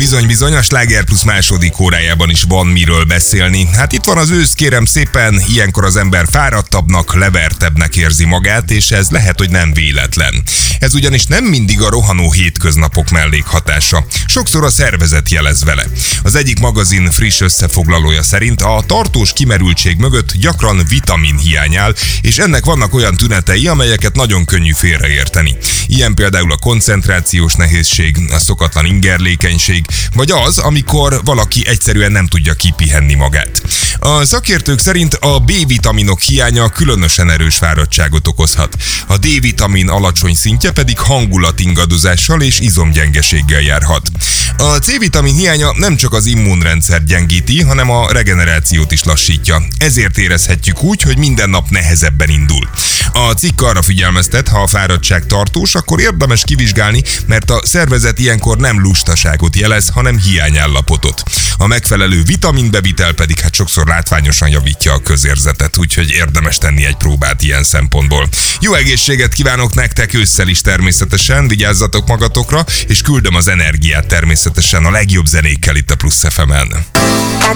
Bizony, a Sláger Plusz második órájában is van miről beszélni. Hát itt van az ősz, kérem szépen, ilyenkor az ember fáradtabbnak, levertebbnek érzi magát, és ez lehet, hogy nem véletlen. Ez ugyanis nem mindig a rohanó hétköznapok mellékhatása. Sokszor a szervezet jelez vele. Az egyik magazin friss összefoglalója szerint a tartós kimerültség mögött gyakran vitaminhiány áll, és ennek vannak olyan tünetei, amelyeket nagyon könnyű félreérteni. Ilyen például a koncentrációs nehézség, a szokatlan ingerlékenység, vagy az, amikor valaki egyszerűen nem tudja kipihenni magát. A szakértők szerint a B-vitaminok hiánya különösen erős fáradtságot okozhat. A D-vitamin alacsony szintje pedig hangulatingadozással és izomgyengeséggel járhat. A C-vitamin hiánya nem csak az immunrendszer gyengíti, hanem a regenerációt is lassítja. Ezért érezhetjük úgy, hogy minden nap nehezebben indul. A cikk arra figyelmeztet, ha a fáradtság tartós, akkor érdemes kivizsgálni, mert a szervezet ilyenkor nem lustaságot jelez, hanem hiányállapotot. A megfelelő vitaminbevitel pedig sokszor látványosan javítja a közérzetet, úgyhogy érdemes tenni egy próbát ilyen szempontból. Jó egészséget kívánok nektek ősszel is természetesen, vigyázzatok magatokra, és küldöm az energiát természetesen a legjobb zenékkel itt a Plusz FM-en.